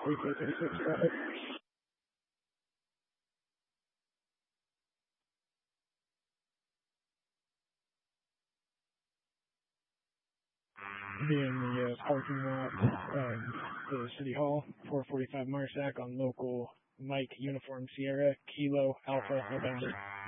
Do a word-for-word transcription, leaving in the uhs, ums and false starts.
three K thirty-six traffic. Being the uh, parking lot of the City Hall, four forty-five Marsac on local Mike Uniform Sierra, Kilo Alpha, outbound.